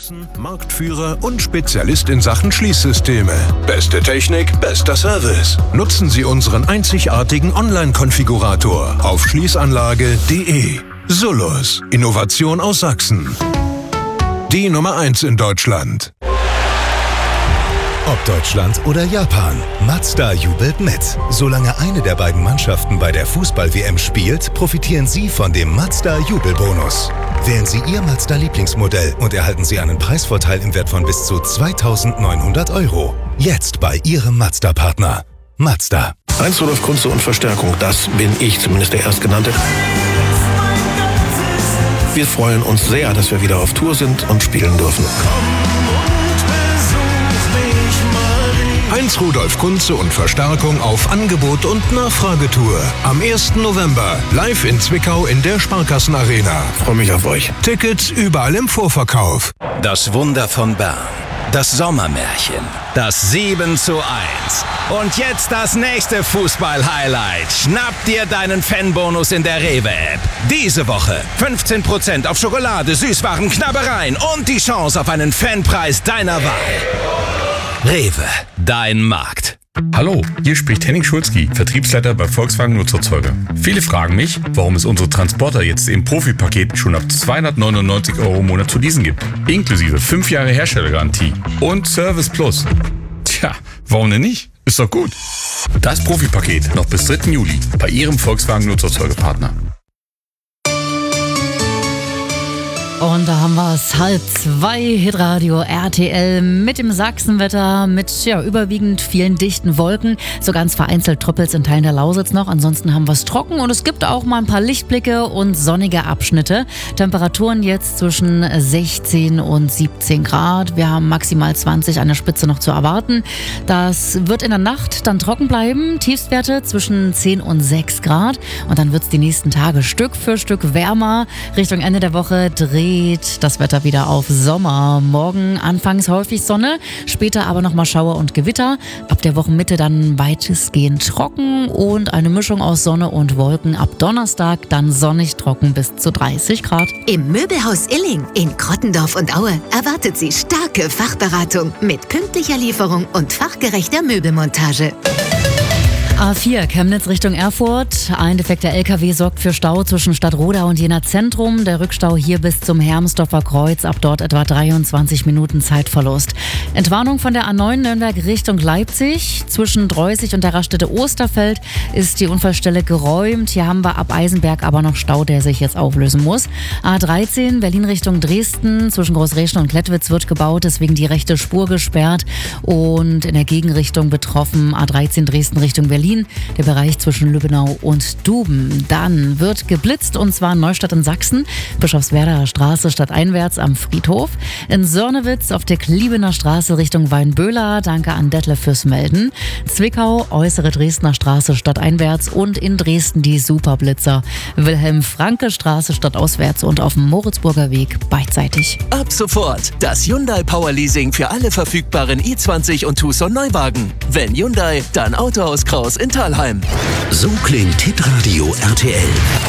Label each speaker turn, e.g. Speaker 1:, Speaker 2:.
Speaker 1: Marktführer und Spezialist in Sachen Schließsysteme. Beste Technik, bester Service. Nutzen Sie unseren einzigartigen Online-Konfigurator auf schließanlage.de. Solus, Innovation aus Sachsen. Die Nummer 1 in Deutschland.
Speaker 2: Ob Deutschland oder Japan, Mazda jubelt mit. Solange eine der beiden Mannschaften bei der Fußball-WM spielt, profitieren Sie von dem Mazda-Jubelbonus. Wählen Sie Ihr Mazda-Lieblingsmodell und erhalten Sie einen Preisvorteil im Wert von bis zu 2.900 €. Jetzt bei Ihrem Mazda-Partner. Mazda.
Speaker 3: Heinz Rudolf Kunze und Verstärkung, das bin ich, zumindest der Erstgenannte. Wir freuen uns sehr, dass wir wieder auf Tour sind und spielen dürfen.
Speaker 1: Heinz Rudolf Kunze und Verstärkung auf Angebot und Nachfragetour. Am 1. November live in Zwickau in der Sparkassenarena.
Speaker 3: Freue mich auf euch.
Speaker 1: Tickets überall im Vorverkauf.
Speaker 4: Das Wunder von Bern. Das Sommermärchen. Das 7:1. Und jetzt das nächste Fußball-Highlight. Schnapp dir deinen Fanbonus in der Rewe-App. Diese Woche 15% auf Schokolade, Süßwaren, Knabbereien und die Chance auf einen Fanpreis deiner Wahl. Rewe, dein Markt.
Speaker 5: Hallo, hier spricht Henning Schulzki, Vertriebsleiter bei Volkswagen Nutzerzeuger. Viele fragen mich, warum es unsere Transporter jetzt im Profi-Paket schon ab 299 € im Monat zu leasen gibt. Inklusive 5 Jahre Herstellergarantie und Service Plus. Tja, warum denn nicht? Ist doch gut. Das Profi-Paket noch bis 3. Juli bei Ihrem Volkswagen Nutzerzeugerpartner.
Speaker 6: Und da haben wir es, 1:30, Hitradio RTL mit dem Sachsenwetter, mit überwiegend vielen dichten Wolken. So ganz vereinzelt tröppelt's in Teilen der Lausitz noch. Ansonsten haben wir es trocken und es gibt auch mal ein paar Lichtblicke und sonnige Abschnitte. Temperaturen jetzt zwischen 16 und 17 Grad. Wir haben maximal 20 an der Spitze noch zu erwarten. Das wird in der Nacht dann trocken bleiben. Tiefstwerte zwischen 10 und 6 Grad. Und dann wird's die nächsten Tage Stück für Stück wärmer. Richtung Ende der Woche dreht das Wetter wieder auf Sommer. Morgen anfangs häufig Sonne, später aber nochmal Schauer und Gewitter. Ab der Wochenmitte dann weitestgehend trocken und eine Mischung aus Sonne und Wolken. Ab Donnerstag dann sonnig trocken bis zu 30 Grad.
Speaker 7: Im Möbelhaus Illing in Krottendorf und Aue erwartet Sie starke Fachberatung mit pünktlicher Lieferung und fachgerechter Möbelmontage.
Speaker 6: A4 Chemnitz Richtung Erfurt. Ein defekter LKW sorgt für Stau zwischen Stadtroda und Jena Zentrum. Der Rückstau hier bis zum Hermsdorfer Kreuz. Ab dort etwa 23 Minuten Zeitverlust. Entwarnung von der A9 Nürnberg Richtung Leipzig. Zwischen Dreusig und der Raststätte Osterfeld ist die Unfallstelle geräumt. Hier haben wir ab Eisenberg aber noch Stau, der sich jetzt auflösen muss. A13 Berlin Richtung Dresden. Zwischen Großreschen und Klettwitz wird gebaut. Deswegen die rechte Spur gesperrt. Und in der Gegenrichtung betroffen A13 Dresden Richtung Berlin. Der Bereich zwischen Lübbenau und Duben. Dann wird geblitzt und zwar in Neustadt in Sachsen, Bischofswerder Straße stadteinwärts am Friedhof. In Sörnewitz auf der Kliebener Straße Richtung Weinböhler. Danke an Detlef fürs Melden. Zwickau, äußere Dresdner Straße stadteinwärts und in Dresden die Superblitzer. Wilhelm-Franke-Straße stadtauswärts und auf dem Moritzburger Weg beidseitig.
Speaker 8: Ab sofort das Hyundai Power Leasing für alle verfügbaren i20 und Tucson Neuwagen. Wenn Hyundai, dann Autohaus Kraus in Thalheim.
Speaker 9: So klingt Hitradio RTL.